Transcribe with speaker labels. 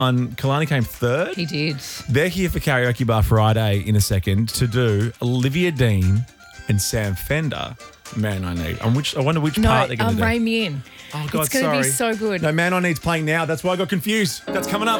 Speaker 1: Kalani came third.
Speaker 2: He did.
Speaker 1: They're here for Karaoke Bar Friday in a second to do Olivia Dean and Sam Fender. Man, I Need. I wonder which part they're going to do.
Speaker 2: Ray Me In.
Speaker 1: Oh, God,
Speaker 2: it's going to be
Speaker 1: sorry.
Speaker 2: so good.
Speaker 1: No, Man I Need's playing now. That's why I got confused. That's coming up.